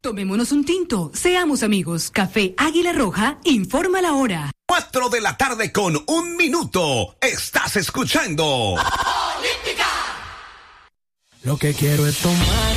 Tomémonos un tinto, seamos amigos. Café Águila Roja informa la hora. 4 de la tarde con 1 minuto. Estás escuchando Olímpica. Lo que quiero es tomar